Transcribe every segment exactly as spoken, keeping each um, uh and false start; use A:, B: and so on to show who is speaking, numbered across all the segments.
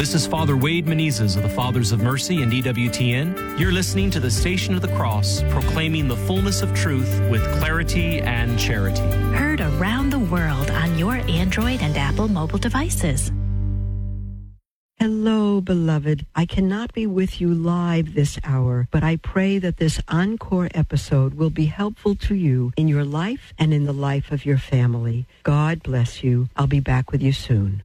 A: This is Father Wade Menezes of the Fathers of Mercy and E W T N. You're listening to the Station of the Cross, proclaiming the fullness of truth with clarity and charity.
B: Heard around the world on your Android and Apple mobile devices.
C: Hello, beloved. I cannot be with you live this hour, but I pray that this encore episode will be helpful to you in your life and in the life of your family. God bless you. I'll be back with you soon.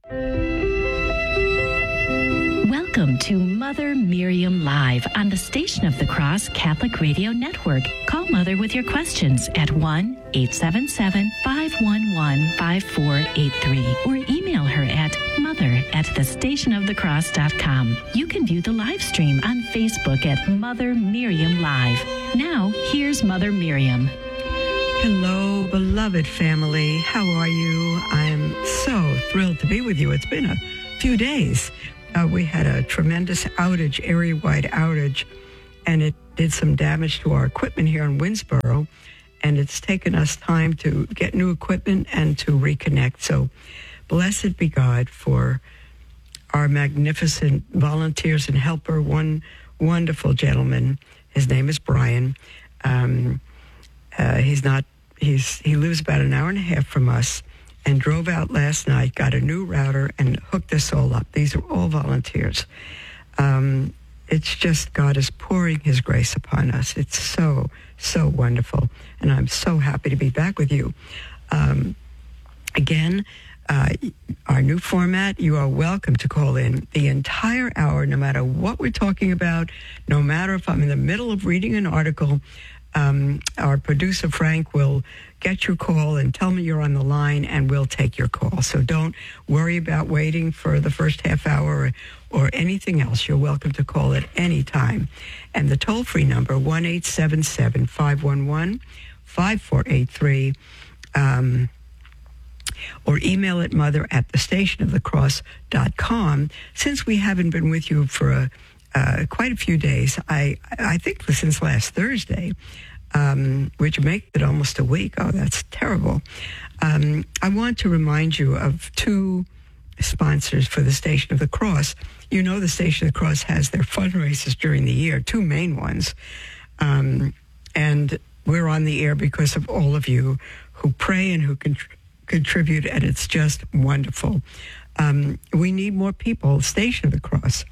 B: Welcome to Mother Miriam Live on the Station of the Cross Catholic Radio Network. Call Mother with your questions at one eight seven seven, five one one, five four eight three or email her at mother at the station of the cross dot com. You can view the live stream on Facebook at Mother Miriam Live. Now, here's Mother Miriam.
C: Hello, beloved family. How are you? I am so thrilled to be with you. It's been a few days. Uh, we had a tremendous outage, area-wide outage, and it did some damage to our equipment here in Winsboro, and it's taken us time to get new equipment and to reconnect. So blessed be God for our magnificent volunteers and helper, one wonderful gentleman. His name is Brian. Um, uh, he's not, he's he lives about an hour and a half from us, and drove out last night, got a new router, and hooked us all up. These are all volunteers. Um, it's just God is pouring his grace upon us. It's so, so wonderful. And I'm so happy to be back with you. Um, again, uh, our new format, you are welcome to call in the entire hour, no matter what we're talking about, no matter if I'm in the middle of reading an article. Um, our producer, Frank, will get your call and tell me you're on the line, and we'll take your call. So don't worry about waiting for the first half hour or, or anything else. You're welcome to call at any time. And the toll-free number, one eight seven seven, five one one, five four eight three, um, or email it mother at the station of the cross dot com. Since we haven't been with you for a Uh, quite a few days. I I think since last Thursday, um, which makes it almost a week. Oh, that's terrible. Um, I want to remind you of two sponsors for the Station of the Cross. You know the Station of the Cross has their fundraisers during the year, two main ones. Um, and we're on the air because of all of you who pray and who contr- contribute, and it's just wonderful. Um, we need more people. Station of the Cross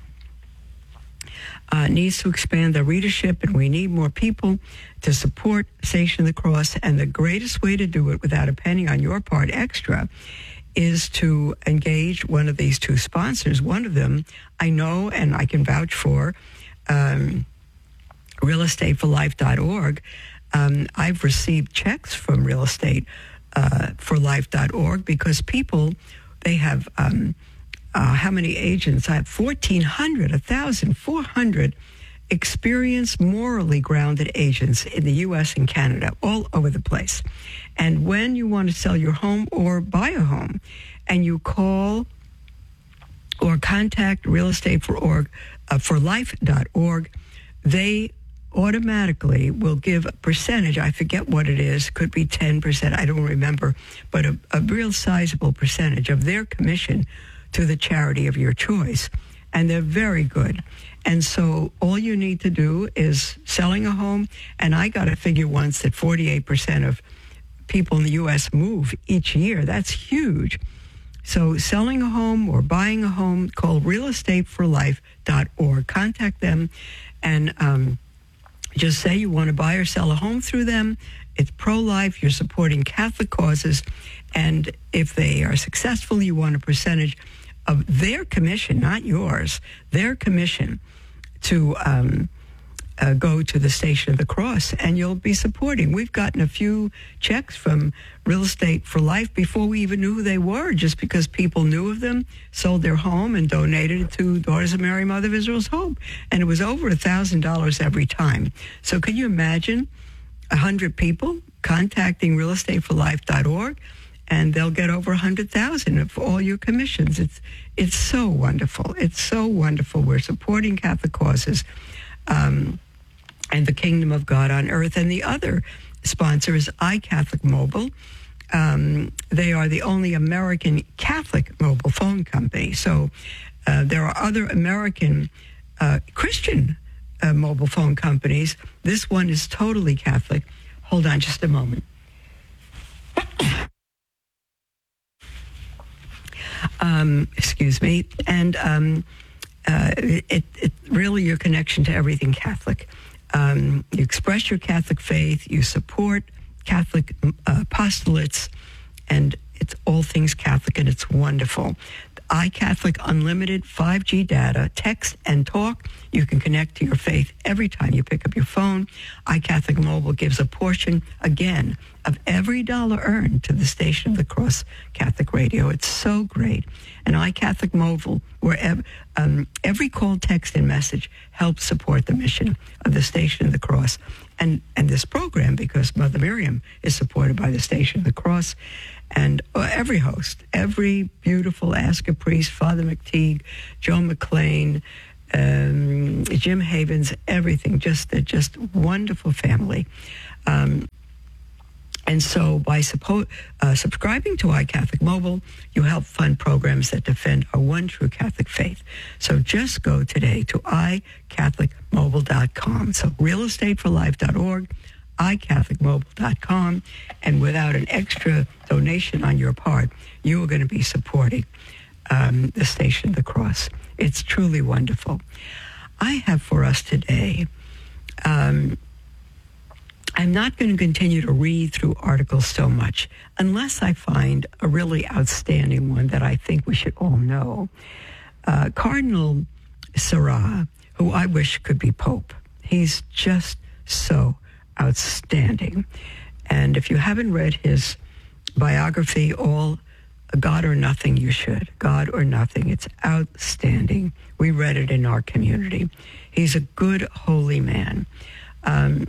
C: Uh, needs to expand their readership, and we need more people to support Station of the Cross. And the greatest way to do it without a penny on your part extra is to engage one of these two sponsors. One of them I know and I can vouch for, um, real estate for life dot org. Um, I've received checks from real estate for life dot org because people, they have... Um, Uh, how many agents? I have fourteen hundred, one thousand four hundred experienced, morally grounded agents in the U S and Canada, all over the place. And when you want to sell your home or buy a home, and you call or contact real estate for org, uh, for life dot org, they automatically will give a percentage. I forget what it is. Could be ten percent. I don't remember. But a, a real sizable percentage of their commission to the charity of your choice. And they're very good. And so all you need to do is selling a home. And I got a figure once that forty-eight percent of people in the U S move each year. That's huge. So selling a home or buying a home, call real estate for life dot org. Contact them and um, just say you want to buy or sell a home through them. It's pro-life. You're supporting Catholic causes. And if they are successful, you want a percentage of their commission, not yours, their commission to um, uh, go to the Station of the Cross, and you'll be supporting. We've gotten a few checks from Real Estate for Life before we even knew who they were, just because people knew of them, sold their home, and donated it to Daughters of Mary, Mother of Israel's Hope. And it was over one thousand dollars every time. So can you imagine one hundred people contacting real estate for life dot org? And they'll get over one hundred thousand dollars of all your commissions. It's it's so wonderful. It's so wonderful. We're supporting Catholic causes um, and the kingdom of God on earth. And the other sponsor is iCatholic Mobile. Um, they are the only American Catholic mobile phone company. So uh, there are other American uh, Christian uh, mobile phone companies. This one is totally Catholic. Hold on just a moment. um, excuse me. And um, uh, it, it really your connection to everything Catholic. Um, you express your Catholic faith. You support Catholic uh, apostolates, and it's all things Catholic, and it's wonderful. iCatholic Unlimited five G data, text and talk. You can connect to your faith every time you pick up your phone. iCatholic Mobile gives a portion, again, of every dollar earned to the Station of the Cross Catholic Radio. It's so great. And iCatholic Mobile, wherever um, every call, text, and message helps support the mission of the Station of the Cross and, and this program, because Mother Miriam is supported by the Station of the Cross. And uh, every host, every beautiful Ask a Priest, Father McTeague, Joe McLean, um, Jim Havens, everything, just a just wonderful family. Um, and so by suppo- uh, subscribing to iCatholic Mobile, you help fund programs that defend our one true Catholic faith. So just go today to i catholic mobile dot com. So real estate for life dot org. i catholic mobile dot com, and without an extra donation on your part, you are going to be supporting um, the Station of the Cross. It's truly wonderful. I have for us today, um, I'm not going to continue to read through articles so much unless I find a really outstanding one that I think we should all know. Uh, Cardinal Sarah, who I wish could be Pope. He's just so outstanding. And if you haven't read his biography, All God or Nothing, you should. God or Nothing. It's outstanding. We read it in our community. He's a good, holy man. Um,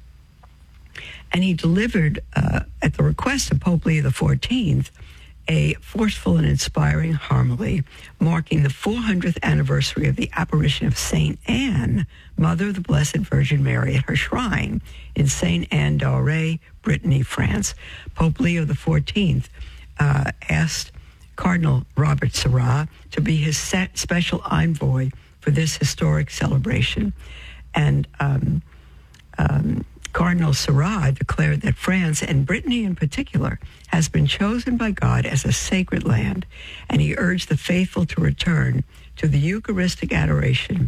C: and he delivered, uh, at the request of Pope Leo the fourteenth, a forceful and inspiring homily marking the four hundredth anniversary of the apparition of Saint Anne, Mother of the Blessed Virgin Mary, at her shrine in Saint Anne d'Auray, Brittany, France. Pope Leo the fourteenth uh, asked Cardinal Robert Sarah to be his set special envoy for this historic celebration. And um, um, Cardinal Sarah declared that France, and Brittany in particular, has been chosen by God as a sacred land, and he urged the faithful to return to the Eucharistic adoration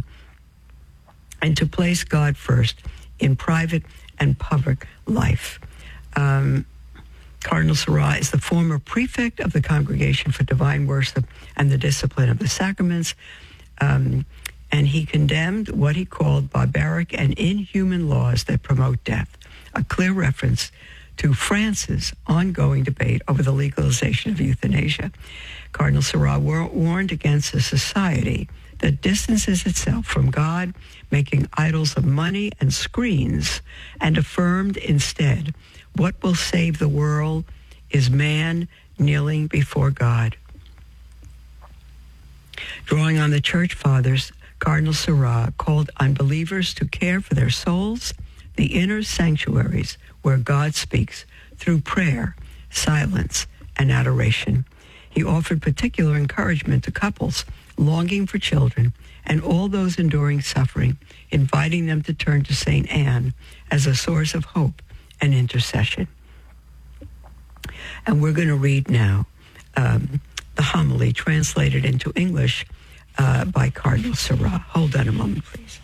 C: and to place God first in private and public life. Um, Cardinal Sarah is the former prefect of the Congregation for Divine Worship and the Discipline of the Sacraments, um, and he condemned what he called barbaric and inhuman laws that promote death, a clear reference to France's ongoing debate over the legalization of euthanasia. Cardinal Sarah war- warned against a society that distances itself from God, making idols of money and screens, and affirmed instead, what will save the world is man kneeling before God. Drawing on the Church Fathers, Cardinal Sarah called on believers to care for their souls, the inner sanctuaries where God speaks through prayer, silence, and adoration. He offered particular encouragement to couples longing for children and all those enduring suffering, inviting them to turn to Saint Anne as a source of hope and intercession. And we're going to read now um, the homily translated into English uh, by Cardinal Sarah. Hold on a moment, please.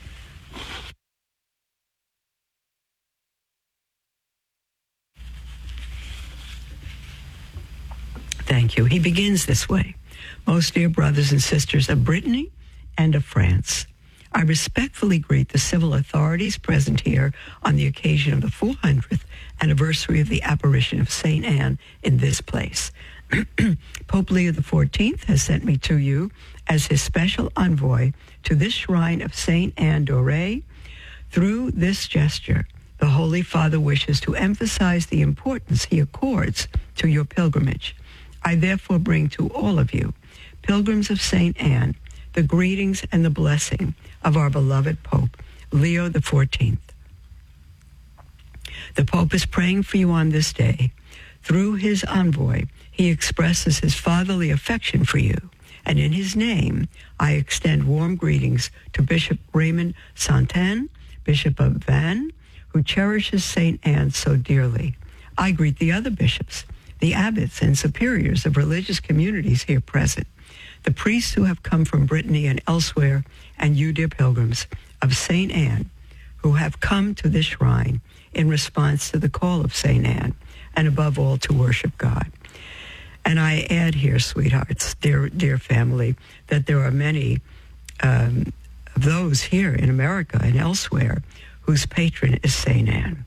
C: Thank you. He begins this way. Most dear brothers and sisters of Brittany and of France, I respectfully greet the civil authorities present here on the occasion of the four hundredth anniversary of the apparition of Saint Anne in this place. Pope Leo the fourteenth has sent me to you as his special envoy to this shrine of Saint Anne d'Auray. Through this gesture, the Holy Father wishes to emphasize the importance he accords to your pilgrimage. I therefore bring to all of you, pilgrims of Saint Anne, the greetings and the blessing of our beloved Pope, Leo the fourteenth. The Pope is praying for you on this day Through his envoy, he expresses his fatherly affection for you. And in his name, I extend warm greetings to Bishop Raymond Santin, Bishop of Vannes, who cherishes Saint Anne so dearly. I greet the other bishops, the abbots and superiors of religious communities here present, the priests who have come from Brittany and elsewhere, and you, dear pilgrims of Saint Anne, who have come to this shrine in response to the call of Saint Anne, and above all, to worship God. And I add here, sweethearts, dear dear family, that there are many um, of those here in America and elsewhere whose patron is Saint Anne.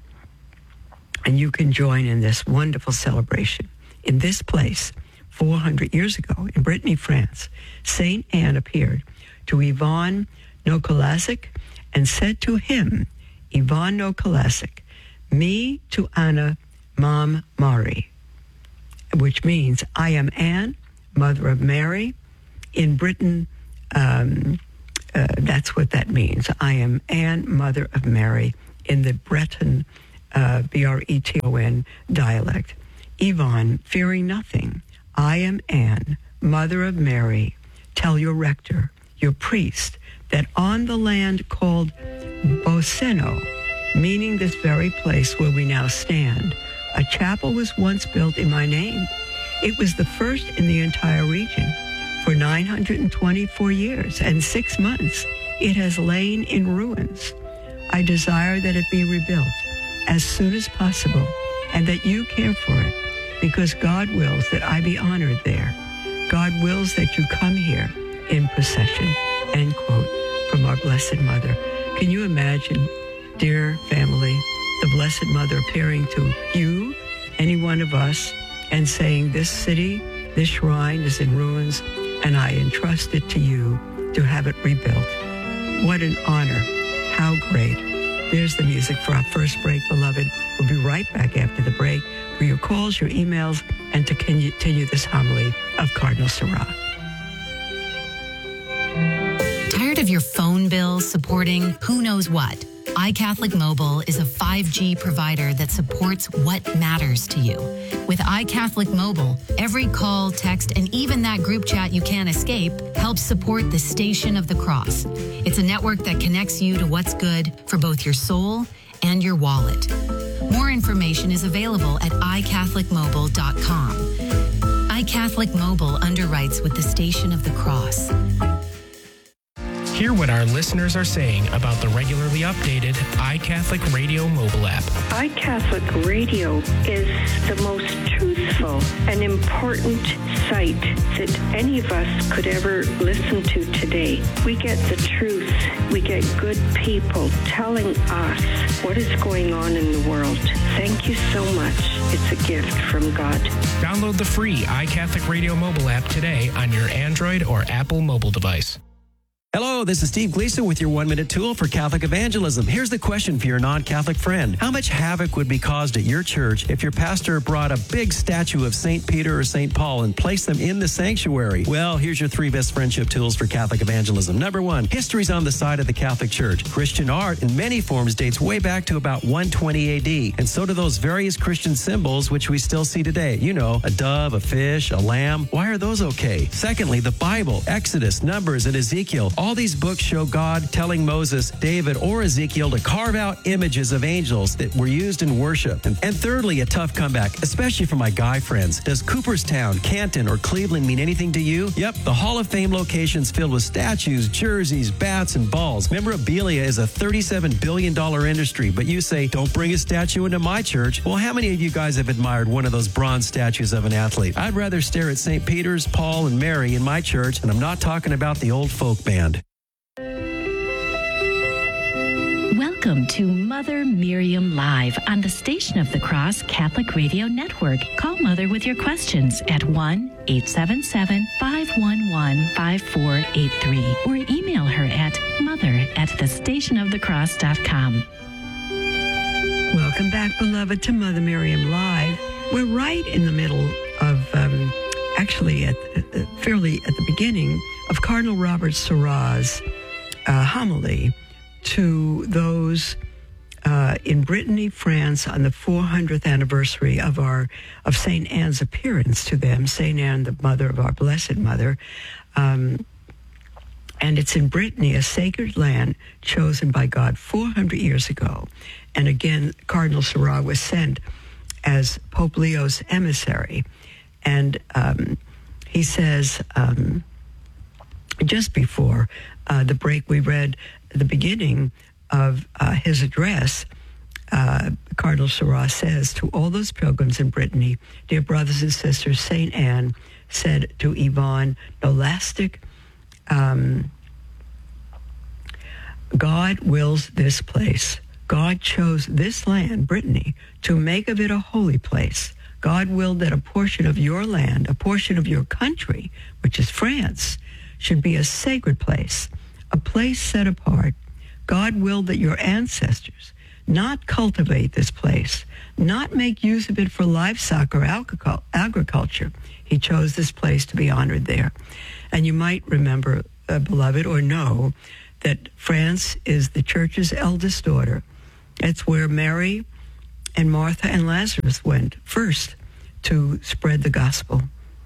C: And you can join in this wonderful celebration. In this place, four hundred years ago, in Brittany, France, Saint Anne appeared to Ivan Nokolasik and said to him, Ivan Nokolasik, me to Anna, Mam Mari, which means I am Anne, Mother of Mary. In Britain, um, uh, that's what that means. I am Anne, Mother of Mary, in the Breton, uh, B R E T O N dialect. Yvonne, fearing nothing, I am Anne, Mother of Mary. Tell your rector, your priest, that on the land called Boseno, meaning this very place where we now stand, a chapel was once built in my name. It was the first in the entire region. For nine hundred twenty-four years and six months, it has lain in ruins. I desire that it be rebuilt as soon as possible and that you care for it, because God wills that I be honored there. God wills that you come here in procession, end quote, from our Blessed Mother. Can you imagine, dear family, the Blessed Mother appearing to you, any one of us, and saying, this city, this shrine is in ruins, and I entrust it to you to have it rebuilt. What an honor. How great. There's the music for our first break, beloved. We'll be right back after the break for your calls, your emails, and to continue this homily of Cardinal Sarah.
D: Tired of your phone bill supporting who knows what? iCatholic Mobile is a five G provider that supports what matters to you. With iCatholic Mobile, every call, text, and even that group chat you can't escape helps support the Station of the Cross. It's a network that connects you to what's good for both your soul and your wallet. More information is available at i catholic mobile dot com. iCatholic Mobile underwrites with the Station of the Cross.
E: Hear what our listeners are saying about the regularly updated iCatholic Radio mobile app.
F: iCatholic Radio is the most truthful and important site that any of us could ever listen to today. We get the truth. We get good people telling us what is going on in the world. Thank you so much. It's a gift from God.
E: Download the free iCatholic Radio mobile app today on your Android or Apple mobile device.
G: Hello, this is Steve Gleason with your one-minute tool for Catholic evangelism. Here's the question for your non-Catholic friend. How much havoc would be caused at your church if your pastor brought a big statue of Saint Peter or Saint Paul and placed them in the sanctuary? Well, here's your three best friendship tools for Catholic evangelism. Number one, history's on the side of the Catholic Church. Christian art in many forms dates way back to about one twenty A D, and so do those various Christian symbols which we still see today. You know, a dove, a fish, a lamb. Why are those okay? Secondly, the Bible, Exodus, Numbers, and Ezekiel. All these books show God telling Moses, David, or Ezekiel to carve out images of angels that were used in worship. And, and thirdly, a tough comeback, especially for my guy friends. Does Cooperstown, Canton, or Cleveland mean anything to you? Yep, the Hall of Fame locations filled with statues, jerseys, bats, and balls. Memorabilia is a thirty-seven billion dollars industry, but you say, don't bring a statue into my church. Well, how many of you guys have admired one of those bronze statues of an athlete? I'd rather stare at Saint Peter's, Paul, and Mary in my church, and I'm not talking about the old folk band.
B: Welcome to Mother Miriam Live on the Station of the Cross Catholic Radio Network. Call Mother with your questions at one eight seven seven, five one one, five four eight three or email her at mother at the station of the cross dot com.
C: Welcome back, beloved, to Mother Miriam Live. We're right in the middle of, um, actually, at uh, fairly at the beginning of Cardinal Robert Sarah's uh, homily to those uh, in Brittany, France, on the four hundredth anniversary of our of Saint Anne's appearance to them. Saint Anne, the mother of our Blessed Mother. Um, and it's in Brittany, a sacred land chosen by God four hundred years ago. And again, Cardinal Sarah was sent as Pope Leo's emissary. And um, he says, um, just before uh, the break, we read the beginning of uh, his address. Uh, Cardinal Sarah says, to all those pilgrims in Brittany, dear brothers and sisters, Saint Anne said to Yvonne Nolastic, um, God wills this place. God chose this land, Brittany, to make of it a holy place. God willed that a portion of your land, a portion of your country, which is France, should be a sacred place, a place set apart. God willed that your ancestors not cultivate this place, not make use of it for livestock or agriculture. He chose this place to be honored there. And you might remember, uh, beloved, or know that France is the church's eldest daughter. It's where Mary and Martha and Lazarus went first to spread the gospel.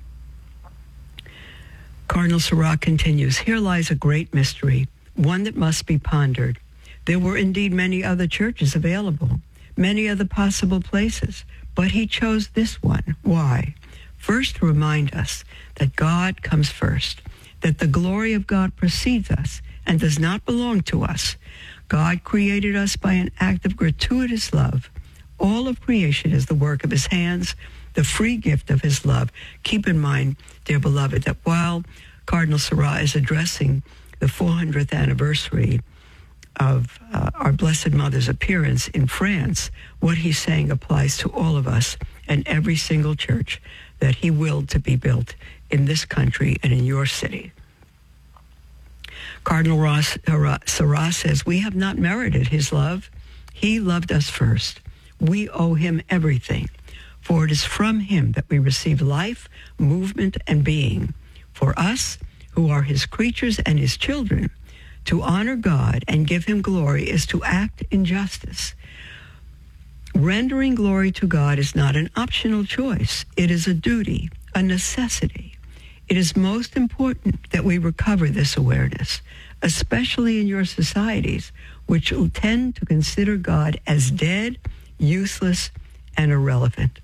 C: Cardinal Sarah continues, here lies a great mystery, one that must be pondered. There were indeed many other churches available, many other possible places, but he chose this one. Why? First, to remind us that God comes first, that the glory of God precedes us and does not belong to us. God created us by an act of gratuitous love. All of creation is the work of his hands, the free gift of his love. Keep in mind, dear beloved, that while Cardinal Sarah is addressing the four hundredth anniversary of uh, our Blessed Mother's appearance in France, what he's saying applies to all of us and every single church that he willed to be built in this country and in your city. Cardinal Ross, uh, Sarah says, we have not merited his love. He loved us first. We owe him everything, for it is from him that we receive life, movement, and being. For us, who are his creatures and his children, to honor God and give him glory is to act in justice. Rendering glory to God is not an optional choice. It is a duty, a necessity. It is most important that we recover this awareness, especially in your societies, which will tend to consider God as dead, useless, and irrelevant.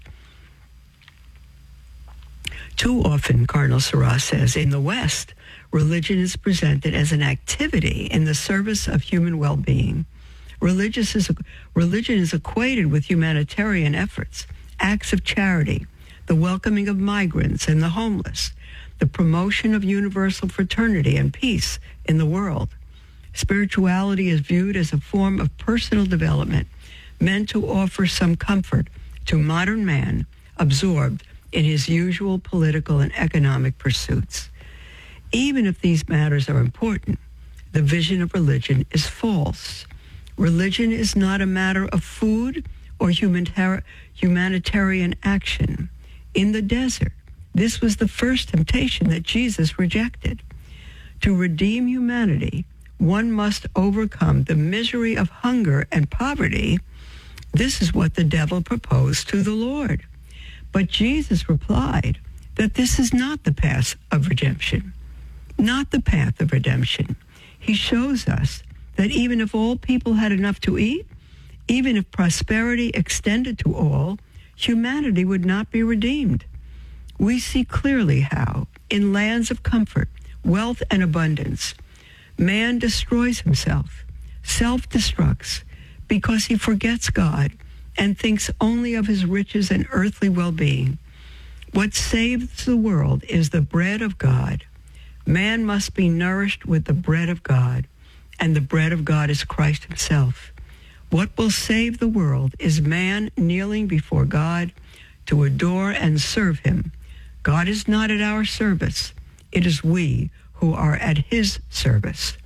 C: Too often, Cardinal Sarah says, in the West, religion is presented as an activity in the service of human well-being. Religious is, religion is equated with humanitarian efforts, acts of charity, the welcoming of migrants and the homeless, the promotion of universal fraternity and peace in the world. Spirituality is viewed as a form of personal development meant to offer some comfort to modern man absorbed in his usual political and economic pursuits. Even if these matters are important, the vision of religion is false. Religion is not a matter of food or humanitar- humanitarian action. In the desert, this was the first temptation that Jesus rejected. To redeem humanity, one must overcome the misery of hunger and poverty. This is what the devil proposed to the Lord. But Jesus replied that this is not the path of redemption, not the path of redemption. He shows us that even if all people had enough to eat, even if prosperity extended to all, humanity would not be redeemed. We see clearly how, in lands of comfort, wealth, and abundance, man destroys himself, self-destructs, because he forgets God and thinks only of his riches and earthly well-being. What saves the world is the bread of God. Man must be nourished with the bread of God, and the bread of God is Christ himself. What will save the world is man kneeling before God to adore and serve him. God is not at our service. It is we who are at his service.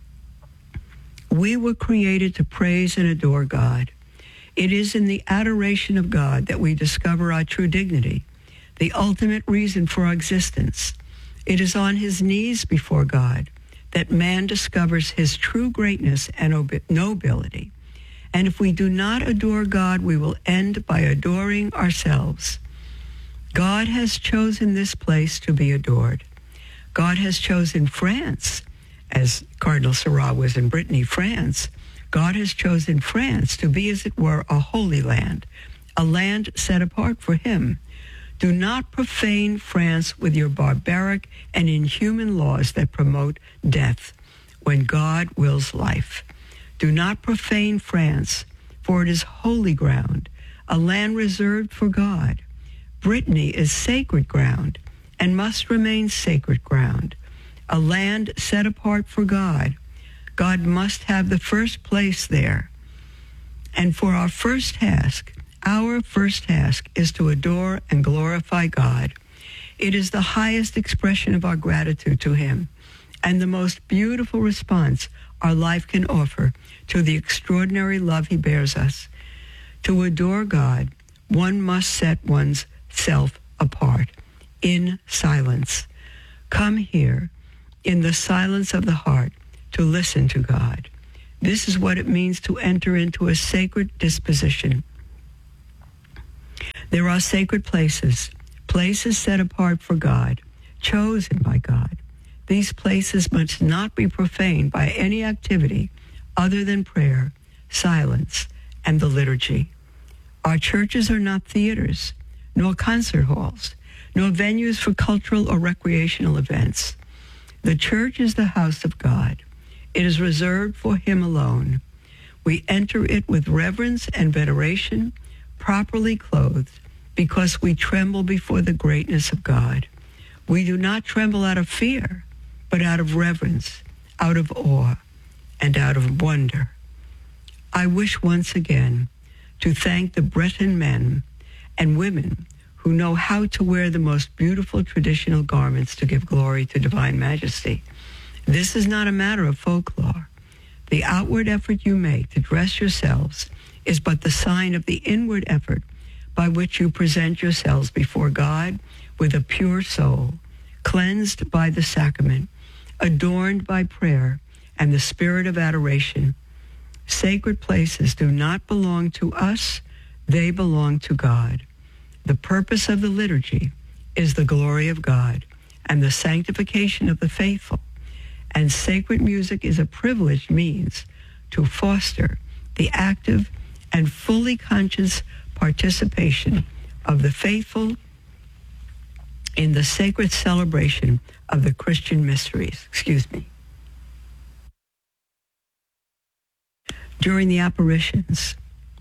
C: We were created to praise and adore God. It is in the adoration of God that we discover our true dignity, the ultimate reason for our existence. It is on his knees before God that man discovers his true greatness and nobility. And if we do not adore God, we will end by adoring ourselves. God has chosen this place to be adored. God has chosen France, as Cardinal Sarah was in Brittany, France. God has chosen France to be, as it were, a holy land, a land set apart for him. Do not profane France with your barbaric and inhuman laws that promote death when God wills life. Do not profane France, for it is holy ground, a land reserved for God. Brittany is sacred ground and must remain sacred ground, a land set apart for God. God must have the first place there. And for our first task, our first task is to adore and glorify God. It is the highest expression of our gratitude to him and the most beautiful response our life can offer to the extraordinary love he bears us. To adore God, one must set one's self apart in silence. Come here in the silence of the heart to listen to God. This is what it means to enter into a sacred disposition. There are sacred places, places set apart for God, chosen by God. These places must not be profaned by any activity other than prayer, silence, and the liturgy. Our churches are not theaters, nor concert halls, nor venues for cultural or recreational events. The church is the house of God. It is reserved for him alone. We enter it with reverence and veneration, properly clothed, because we tremble before the greatness of God. We do not tremble out of fear, but out of reverence, out of awe, and out of wonder. I wish once again to thank the Breton men and women who know how to wear the most beautiful traditional garments to give glory to divine majesty. This is not a matter of folklore. The outward effort you make to dress yourselves is but the sign of the inward effort by which you present yourselves before God with a pure soul, cleansed by the sacrament, adorned by prayer and the spirit of adoration. Sacred places do not belong to us, they belong to God. The purpose of the liturgy is the glory of God and the sanctification of the faithful, and sacred music is a privileged means to foster the active and fully conscious participation of the faithful in the sacred celebration of the Christian mysteries. Excuse me. During the apparitions,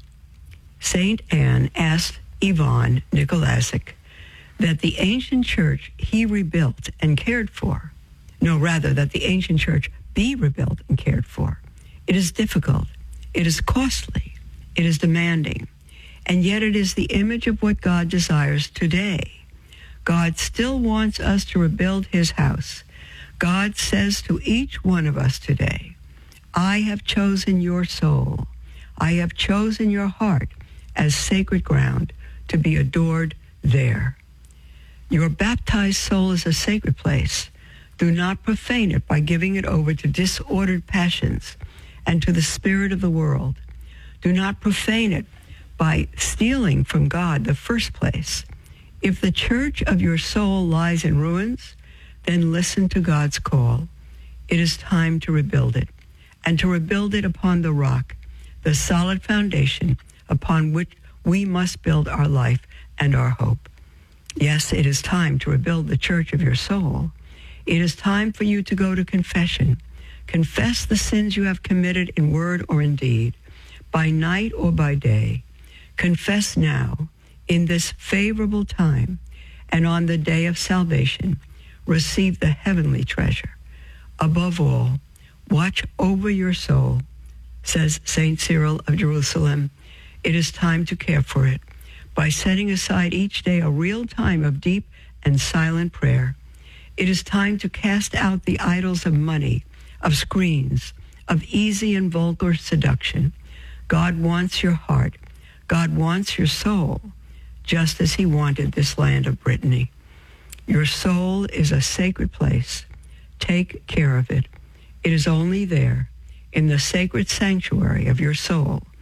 C: Saint Anne asked Ivan Nikolasic that the ancient church he rebuilt and cared for, no, rather, that the ancient church be rebuilt and cared for. It is difficult. It is costly. It is demanding. And yet it is the image of what God desires today. God still wants us to rebuild his house. God says to each one of us today, I have chosen your soul. I have chosen your heart as sacred ground to be adored there. Your baptized soul is a sacred place. Do not profane it by giving it over to disordered passions and to the spirit of the world. Do not profane it by stealing from God the first place. If the church of your soul lies in ruins, then listen to God's call. It is time to rebuild it, and to rebuild it upon the rock, the solid foundation upon which we must build our life and our hope. Yes, it is time to rebuild the church of your soul. It is time for you to go to confession. Confess the sins you have committed in word or in deed, by night or by day. Confess now, in this favorable time, and on the day of salvation, receive the heavenly treasure. Above all, watch over your soul, says Saint Cyril of Jerusalem. It is time to care for it by setting aside each day a real time of deep and silent prayer. It is time to cast out the idols of money, of screens, of easy and vulgar seduction. God wants your heart. God wants your soul, just as he wanted this land of Brittany. Your soul is a sacred place. Take care of it. It is only there, in the sacred sanctuary of your soul,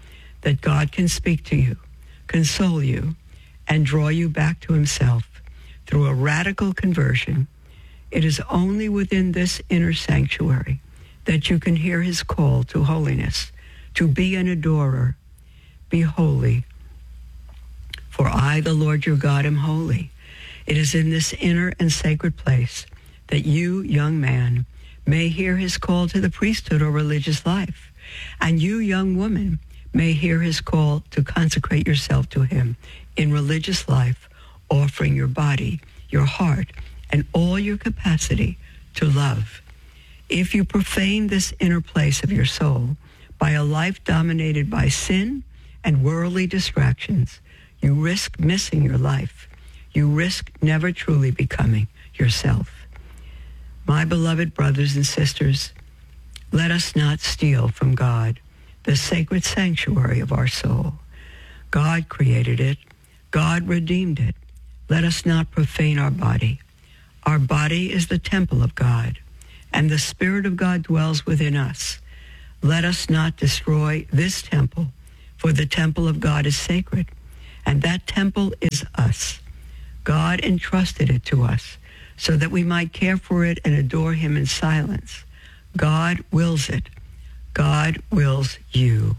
C: that God can speak to you, console you, and draw you back to himself through a radical conversion, it is only within this inner sanctuary that you can hear his call to holiness, to be an adorer. Be holy, for I, the Lord your God, am holy. It is in this inner and sacred place that you, young man, may hear his call to the priesthood or religious life, and you, young woman, may hear his call to consecrate yourself to him in religious life, offering your body, your heart, and all your capacity to love. If you profane this inner place of your soul by a life dominated by sin and worldly distractions, you risk missing your life. You risk never truly becoming yourself. My beloved brothers and sisters, let us not steal from God the sacred sanctuary of our soul. God created it. God redeemed it. Let us not profane our body. Our body is the temple of God, and the Spirit of God dwells within us. Let us not destroy this temple, for the temple of God is sacred, and that temple is us. God entrusted it to us so that we might care for it and adore him in silence. God wills it. God wills you.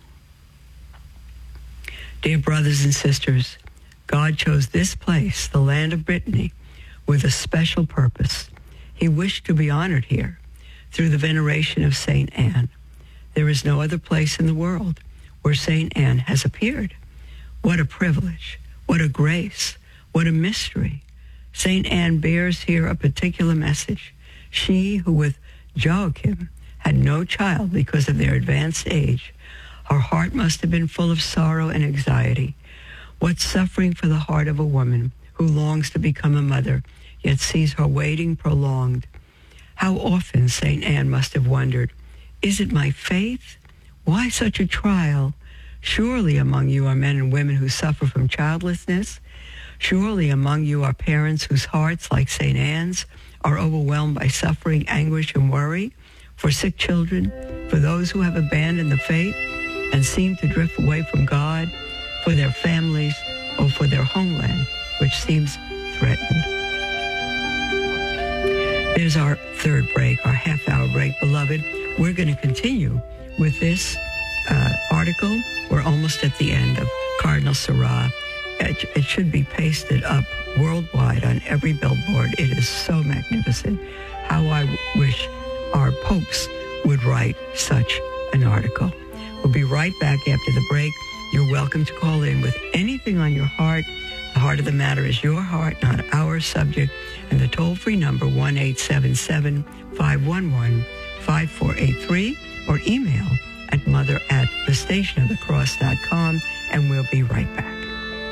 C: Dear brothers and sisters, God chose this place, the land of Brittany, with a special purpose. He wished to be honored here through the veneration of Saint Anne. There is no other place in the world where Saint Anne has appeared. What a privilege, what a grace, what a mystery. Saint Anne bears here a particular message. She who with Joachim had no child because of their advanced age, her heart must have been full of sorrow and anxiety. What suffering for the heart of a woman who longs to become a mother, yet sees her waiting prolonged. How often Saint Anne must have wondered, is it my faith? Why such a trial? Surely among you are men and women who suffer from childlessness. Surely among you are parents whose hearts, like Saint Anne's, are overwhelmed by suffering, anguish, and worry. For sick children, for those who have abandoned the faith and seem to drift away from God, for their families, or for their homeland, which seems threatened. There's our third break, our half-hour break, beloved. We're going to continue with this uh, article. We're almost at the end of Cardinal Sarah. It, it should be pasted up worldwide on every billboard. It is so magnificent. How I wish our popes would write such an article. We'll be right back after the break. You're welcome to call in with anything on your heart. The heart of the matter is your heart, not our subject. And the toll-free number, one eight seven seven, five one one, five four eight three, or email at mother at the station of the cross dot com, and we'll be right back.